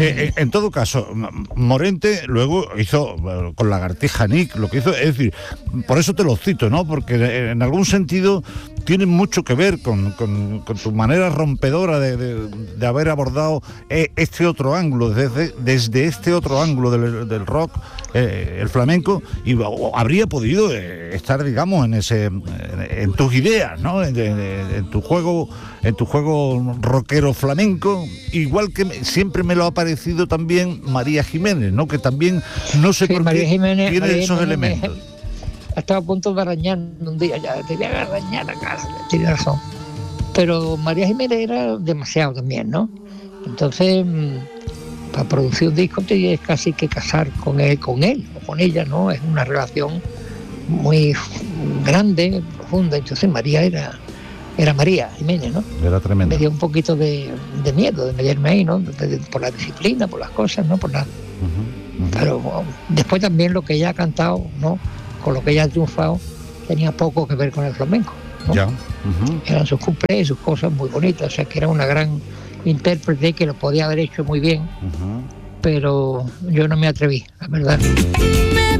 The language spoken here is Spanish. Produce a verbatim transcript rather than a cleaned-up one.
Eh, en todo caso, Morente luego hizo con Lagartija Nick lo que hizo, es decir, por eso te lo cito, ¿no? Porque en algún sentido tiene mucho que ver con, con, con tu manera rompedora de, de, de haber abordado este otro ángulo, desde, desde este otro ángulo del, del rock, eh, el flamenco, y habría podido eh, estar, digamos, en ese, en, en tus ideas, ¿no? En, en, en tu juego, en tu juego rockero flamenco, igual que me, siempre me lo ha parecido también María Jiménez, ¿no? Que también no sé sí, por María qué Jiménez, tiene María esos Jiménez elementos. Estaba a punto de arañarme un día, ya te voy a arañar acá, tiene razón. Pero María Jiménez era demasiado también, ¿no? Entonces, para producir un disco te tienes casi que casar con él, con él o con ella, ¿no? Es una relación muy grande, profunda. Entonces María era, era María Jiménez, ¿no? Era tremendo. Me dio un poquito de, de miedo de meterme ahí, ¿no? De, de, por la disciplina, por las cosas, ¿no? Por la... Uh-huh, uh-huh. Pero bueno, después también lo que ella ha cantado, ¿no? Con lo que ella ha triunfado, tenía poco que ver con el flamenco, ¿no? Ya. Uh-huh. Eran sus cuplés, sus cosas muy bonitas, o sea que era una gran intérprete que lo podía haber hecho muy bien, uh-huh. Pero yo no me atreví, la verdad.